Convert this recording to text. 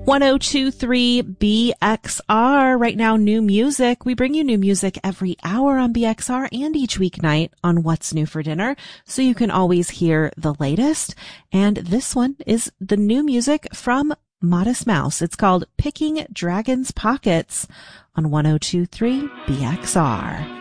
1023 BXR. Right now, new music. We bring you new music every hour on BXR and each weeknight on What's New for Dinner, so you can always hear the latest. And this one is the new music from Modest Mouse. It's called Picking Dragon's Pockets on 1023 BXR.